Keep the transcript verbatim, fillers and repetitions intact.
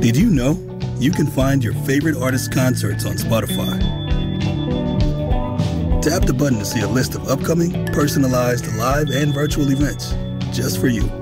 Did you know you can find your favorite artist's concerts on Spotify? Tap the button to see a list of upcoming, personalized live and virtual events just for you.